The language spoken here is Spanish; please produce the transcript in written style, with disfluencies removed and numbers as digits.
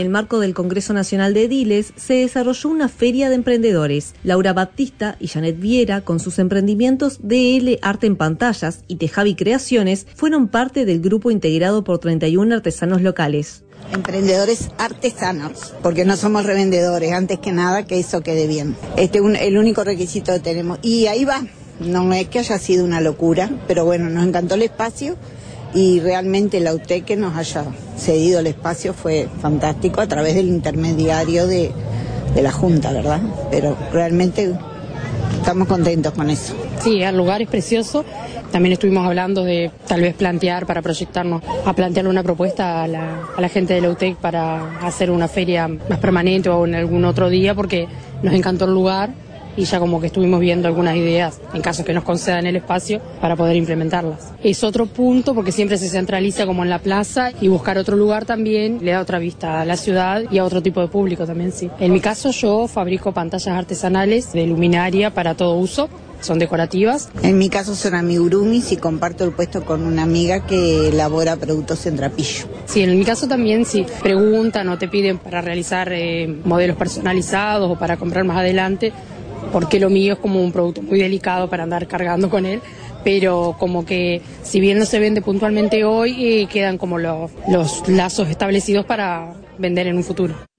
el marco del Congreso Nacional de Ediles se desarrolló una feria de emprendedores. Laura Baptista y Janet Viera, con sus emprendimientos DL Arte en Pantallas y Tejavi Creaciones, fueron parte del grupo integrado por 31 artesanos locales. Emprendedores artesanos, porque no somos revendedores, antes que nada que eso quede bien. El único requisito que tenemos. Y ahí va, no es que haya sido una locura, pero bueno, nos encantó el espacio y realmente la UTEC que nos haya cedido el espacio fue fantástico a través del intermediario de la Junta, ¿verdad? Pero realmente estamos contentos con eso. Sí, el lugar es precioso. También estuvimos hablando de tal vez plantear para proyectarnos, a plantearle una propuesta a la gente de la UTEC para hacer una feria más permanente o en algún otro día, porque nos encantó el lugar y ya como que estuvimos viendo algunas ideas en caso que nos concedan el espacio para poder implementarlas. Es otro punto porque siempre se centraliza como en la plaza y buscar otro lugar también le da otra vista a la ciudad y a otro tipo de público también, sí. En mi caso yo fabrico pantallas artesanales de luminaria para todo uso. Son decorativas. En mi caso son amigurumis y comparto el puesto con una amiga que elabora productos en trapillo. Sí, en mi caso también sí. Preguntan o te piden para realizar modelos personalizados o para comprar más adelante, porque lo mío es como un producto muy delicado para andar cargando con él, pero como que si bien no se vende puntualmente hoy, quedan como los lazos establecidos para vender en un futuro.